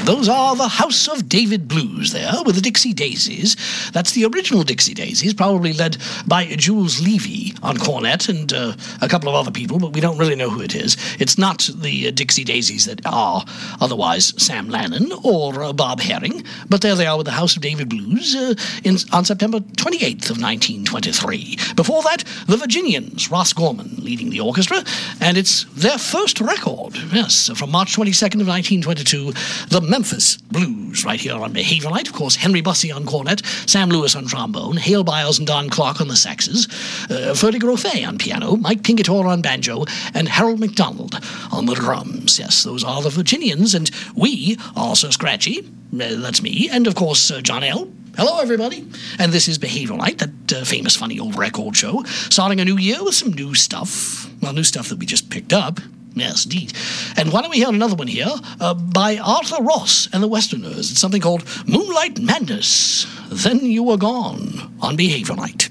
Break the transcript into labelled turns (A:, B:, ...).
A: Those are the House of David Blues there, with the Dixie Daisies. That's the original Dixie Daisies, probably led by Jules Levy on cornet and a couple of other people, but we don't really know who it is. It's not the Dixie Daisies that are otherwise Sam Lannon or Bob Herring, but there they are with the House of David Blues on September 28th of 1923. Before that, the Virginians, Ross Gorman leading the orchestra, and it's their first record, yes, from March 22nd of 1922, the Memphis Blues, right here on Behaviorite. Of course, Henry Bussey on cornet, Sam Lewis on trombone, Hale Biles and Don Clark on the saxes, Ferdy Grofet on piano, Mike Pingatore on banjo, and Harold McDonald on the drums. Yes, those are the Virginians, and we are Sir Scratchy, that's me, and of course, John L. Hello, everybody. And this is Behaviorite, that famous, funny old record show, starting a new year with some new stuff. Well, new stuff that we just picked up. Yes, indeed. And why don't we hear another one here by Arthur Ross and the Westerners. It's something called Moonlight Madness. Then You Were Gone on Behaviorite.